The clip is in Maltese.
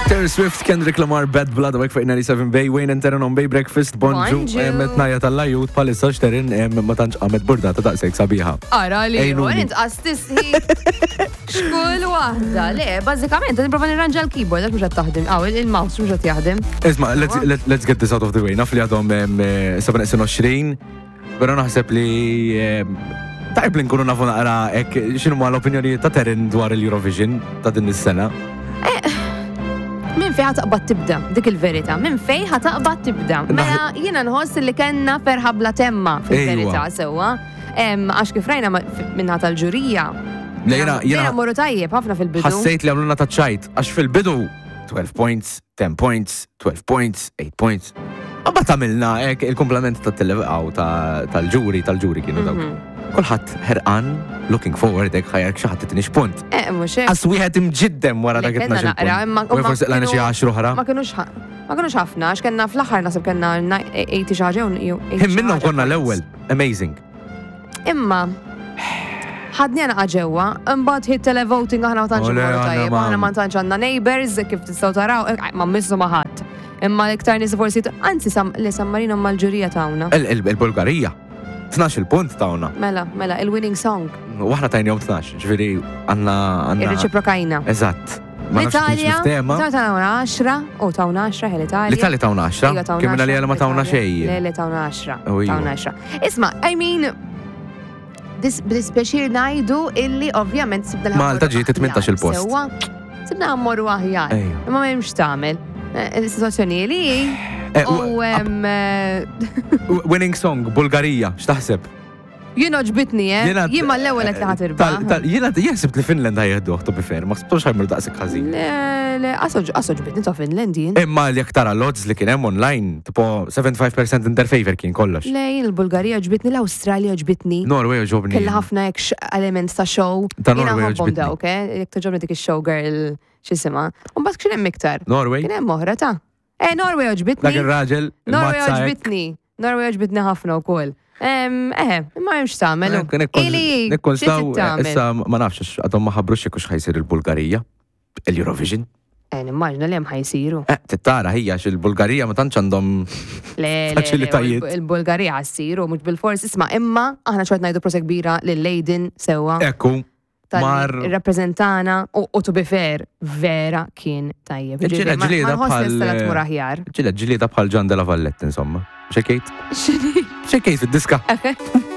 Taylor Swift, Kendrick Lamar, Bad Blood, għek fuq 97 Bay, Wayne and Teron on Bay Breakfast, Bonju, metnajja tal-lajut, palissa xterin, ma tanċ għamet burda ta' daqseg sabiħa. Ara li, għan għastissi. Xkull wahda, le, bazzikament, għan niprofa nirranġa l-keyboard, għax mux taħdim, il-mouse mux jaħdim. Isma, let's get this out of the way, naf li għadhom 27, pero naħseb li tajb li nkunu nafu naqra xinu ma l-opinjoni ta' Terin dwar il-Eurovision ta' din is-sena. Min fej ħataqbad tibda, dik il-verita. Min fej ħataqbad tibda. Mela jiena nħoss li kellna ferħabla temma fil-verita sewa. Għax kif rajna minna tal-ġurija. Jena morru tajjeb ħafna fil-bidu. Ħassejt li għamluna taċċajt, għax fil-bidu 12 points, 10 points, 12 points, 8 points. Għabba tamilna il-komplement tal-ġuri kienu dawk. Kulħadd ħerqan, looking forward, ħajrek xaħat t-tinix punt. Mux As wieħed imġiddem wara dak it-12 punt. U forse l-għana xi 10 oħra. Ma kienux ħafna, għax kellna fl-aħħar nasib kellna 80 xaġa u minnhom konna l-ewwel, amazing. Imma ħadni għana ġewwa, imbagħad hit televoting aħna ma tantx imorru tajjeb, aħna ma tantx għandna neighbors kif tistgħu taraw, ma missu ma ħadd. Imma l-iktar nies forsi anzi li sammarina mal-ġurija tagħna. Il-Bulgarija. 12 punt tawna. Mela, il-winning song. Waħna tajnjom 12, ġviri għanna. Ir-reċiprokajna. Eżatt. L-Italja, tawna 10, u tawna 10 l-Italja. L-Italja tawna 10, kemmina li għal ma tawna xej. Le, tawna 10. Tawna 10. Isma, I mean, dispeċir najdu illi ovvjament sibna l-ħammur. Malta ġiet 18 il-post. Sibna ħammur aħjar. Imma ma jimx tamel. Il-situazzjoni li winning song, Bulgarija, x'taħseb? Jien oġbitni, jien ma l-ewwel qed li ħatirba. Jiena jaħseb li Finland ħajjeħduh to be fair, ma xbtux ħajmur daqsik ħażin. Le, oġbitni ta' Finlandin. Imma li jekk tara l-odds li kien hemm online, tipo 75% in their favor kien kollox. Le, jien il-Bulgarija oġbitni, l-Awstralja oġbitni. Norway oġobni. Kellha ħafna hekk elements ta' show. Ta' Norway oġbitni. Dawk, jekk toġobni dik ix-showgirl x'isima. U mbagħad kien hemm iktar. Norway. Kien hemm oħra ta'. Norway oġbitni. Dak ir-raġel. Norway oġbitni ħafna wkoll. Ma jemx tagħmel. Nikkonstaw issa ma nafx għadhom ma ħabrux jekk ħajsir il-Bulgarija, il-Eurovision. Nimmaġna li hemm ħajsiru. Tittara hija il-Bulgarija ma tantx għandhom faċilitajiet. Il-Bulgarija ħassiru mhux bil-fors isma' imma aħna xort ngħidu prosa kbira lil Leiden sewwa. Ekku. Tal-rappresentana u to be fair, vera kien tajjeb. Ġileda bħal Ġan della Valletta, insomma. Xekejt? Xekejt fid-diska.